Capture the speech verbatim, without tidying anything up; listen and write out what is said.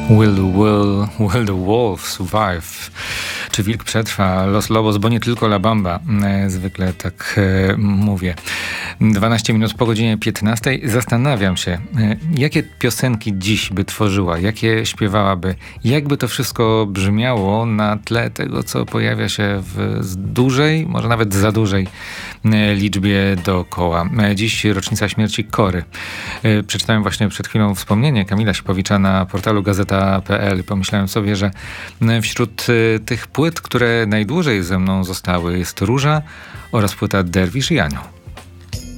Will, will, will the wolf survive? Czy wilk przetrwa? Los Lobos, bo nie tylko La Bamba. E, zwykle tak e, mówię. dwanaście minut po godzinie piętnastej. Zastanawiam się, e, jakie piosenki dziś by tworzyła, jakie śpiewałaby, jakby to wszystko brzmiało na tle tego, co pojawia się w dużej, może nawet za dużej e, liczbie dookoła. E, dziś rocznica śmierci Kory. E, przeczytałem właśnie przed chwilą wspomnienie Kamila Sipowicza na portalu gazeta kropka pe el. Pomyślałem sobie, że wśród tych płyt, które najdłużej ze mną zostały, jest Róża oraz płyta Derwisz i Anioł.